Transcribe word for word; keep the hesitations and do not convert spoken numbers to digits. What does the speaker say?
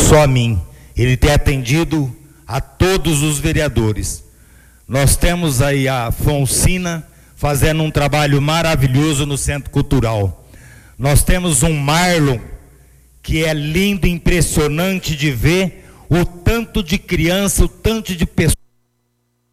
só a mim, ele tem atendido a todos os vereadores. Nós temos aí a Fonsina fazendo um trabalho maravilhoso no Centro Cultural. Nós temos um Marlon, que é lindo, impressionante de ver o tanto de criança, o tanto de pessoas